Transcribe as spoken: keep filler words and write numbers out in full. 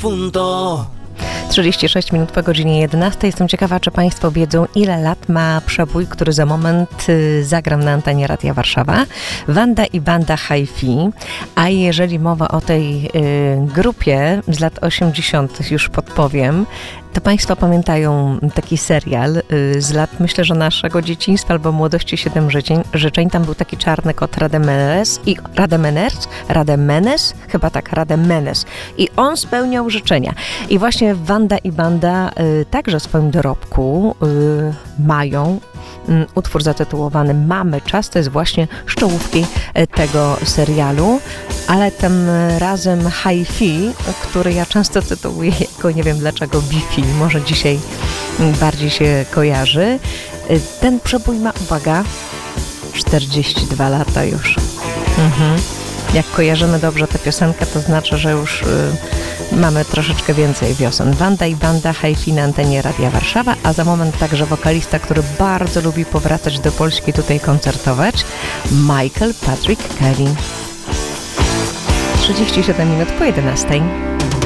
difunto. trzydzieści sześć minut po godzinie jedenastej. Jestem ciekawa, czy Państwo wiedzą, ile lat ma przebój, który za moment y, zagram na antenie Radia Warszawa. Wanda i Banda Hi-Fi. A jeżeli mowa o tej y, grupie z lat osiemdziesiątych, już podpowiem, to Państwo pamiętają taki serial y, z lat, myślę, że naszego dzieciństwa albo młodości, Siedem życzeń. życzeń. Tam był taki czarny kot Rademenes i Rademeners, Rademenes, chyba tak, Rademenes. I on spełniał życzenia. I właśnie Wanda i Banda y, także w swoim dorobku y, mają y, utwór zatytułowany Mamy czas. To jest właśnie z czołówki y, tego serialu, ale tym razem Hi-Fi, który ja często tytułuję jako, nie wiem dlaczego, Bi-Fi, może dzisiaj bardziej się kojarzy. Y, ten przebój ma, uwaga, czterdzieści dwa lata już. Mhm. Jak kojarzymy dobrze tę piosenkę, to znaczy, że już y, mamy troszeczkę więcej wiosen. Wanda i Banda Hi-Fi na antenie Radia Warszawa, a za moment także wokalista, który bardzo lubi powracać do Polski, tutaj koncertować, Michael Patrick Kelly. trzydzieści siedem minut po jedenastej.